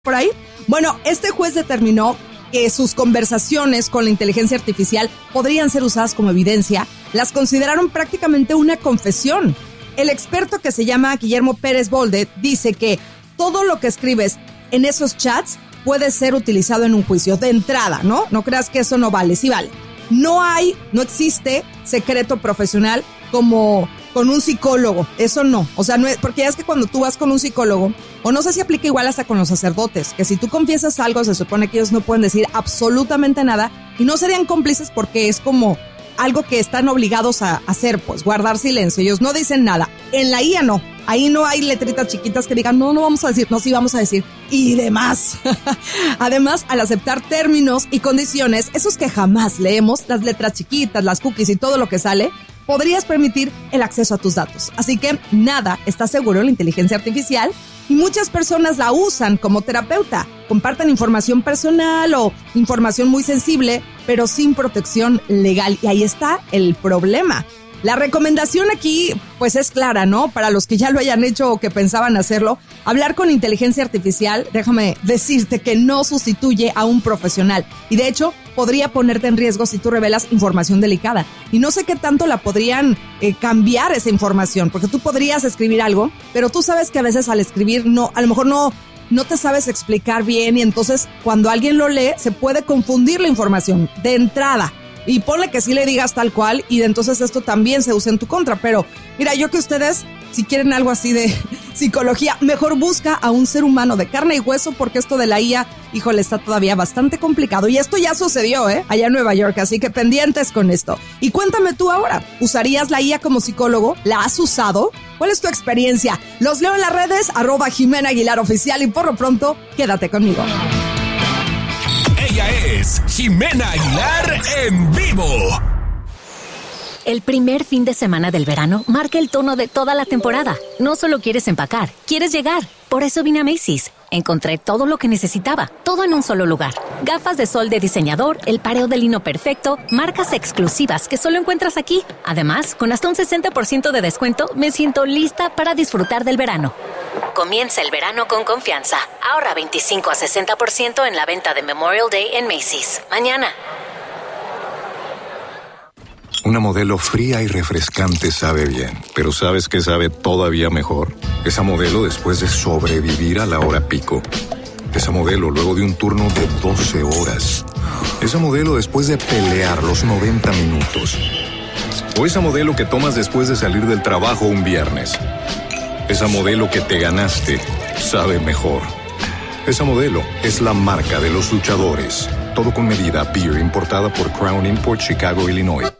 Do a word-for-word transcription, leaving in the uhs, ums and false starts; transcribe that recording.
por ahí. Bueno, este juez determinó que sus conversaciones con la inteligencia artificial podrían ser usadas como evidencia. Las consideraron prácticamente una confesión. El experto, que se llama Guillermo Pérez Bolde, dice que todo lo que escribes en esos chats puede ser utilizado en un juicio de entrada, ¿no? No creas que eso no vale, sí vale. No hay, no existe secreto profesional como con un psicólogo, eso no. O sea, no es, porque ya es que cuando tú vas con un psicólogo, o no sé si aplica igual hasta con los sacerdotes, que si tú confiesas algo, se supone que ellos no pueden decir absolutamente nada y no serían cómplices porque es como algo que están obligados a hacer, pues guardar silencio. Ellos no dicen nada. En la I A no. Ahí no hay letritas chiquitas que digan, no, no vamos a decir, no, sí vamos a decir, y demás. Además, al aceptar términos y condiciones, esos que jamás leemos, las letras chiquitas, las cookies y todo lo que sale, podrías permitir el acceso a tus datos. Así que nada está seguro en la inteligencia artificial y muchas personas la usan como terapeuta. Comparten información personal o información muy sensible, pero sin protección legal. Y ahí está el problema. La recomendación aquí, pues es clara, ¿no? Para los que ya lo hayan hecho o que pensaban hacerlo, hablar con inteligencia artificial, déjame decirte que no sustituye a un profesional. Y de hecho, podría ponerte en riesgo si tú revelas información delicada. Y no sé qué tanto la podrían eh, cambiar esa información, porque tú podrías escribir algo, pero tú sabes que a veces al escribir no, a lo mejor no, no te sabes explicar bien y entonces cuando alguien lo lee se puede confundir la información de entrada. Y ponle que sí le digas tal cual y entonces esto también se usa en tu contra. Pero mira, yo que ustedes, si quieren algo así de psicología, mejor busca a un ser humano de carne y hueso, porque esto de la I A, híjole, está todavía bastante complicado. Y esto ya sucedió, ¿eh? Allá en Nueva York, así que pendientes con esto. Y cuéntame tú ahora, ¿usarías la I A como psicólogo? ¿La has usado? ¿Cuál es tu experiencia? Los leo en las redes, arroba Jimena Aguilar Oficial, y por lo pronto, quédate conmigo. Ella es Jimena Aguilar en vivo. El primer fin de semana del verano marca el tono de toda la temporada. No solo quieres empacar, quieres llegar. Por eso vine a Macy's. Encontré todo lo que necesitaba, todo en un solo lugar. Gafas de sol de diseñador, el pareo de lino perfecto, marcas exclusivas que solo encuentras aquí. Además, con hasta un sesenta por ciento de descuento, me siento lista para disfrutar del verano. Comienza el verano con confianza. Ahorra veinticinco a sesenta por ciento en la venta de Memorial Day en Macy's. Mañana. Una modelo fría y refrescante sabe bien, pero ¿sabes qué sabe todavía mejor? Esa modelo después de sobrevivir a la hora pico. Esa modelo luego de un turno de doce horas. Esa modelo después de pelear los noventa minutos. O esa modelo que tomas después de salir del trabajo un viernes. Esa modelo que te ganaste sabe mejor. Esa modelo es la marca de los luchadores. Todo con medida. Beer importada por Crown Import, Chicago, Illinois.